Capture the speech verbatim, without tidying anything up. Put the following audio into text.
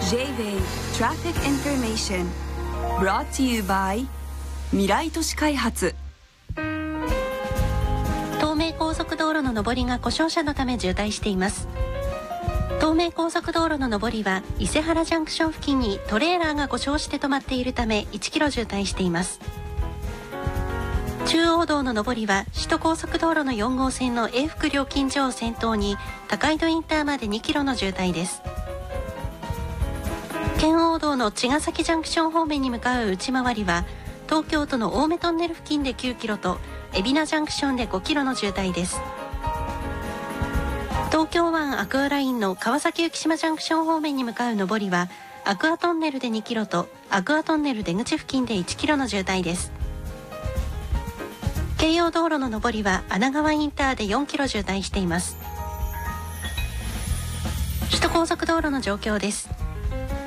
J-Way Traffic Information Brought to you by 未来都市開発。 東名高速道路の上りが故障車のため渋滞しています。東名高速道路の上りは伊勢原ジャンクション付近にトレーラーが故障して止まっているためいちキロ渋滞しています。中央道の上りは首都高速道路のよん号線の永福料金所を先頭に高井戸インターまでにキロの渋滞です。圏央道の茅ヶ崎ジャンクション方面に向かう内回りは東京都の青梅トンネル付近できゅうキロと海老名ジャンクションでごキロの渋滞です。東京湾アクアラインの川崎浮島ジャンクション方面に向かう上りはアクアトンネルでにキロとアクアトンネル出口付近でいちキロの渋滞です。京葉道路の上りは穴川インターでよんキロ渋滞しています。首都高速道路の状況です。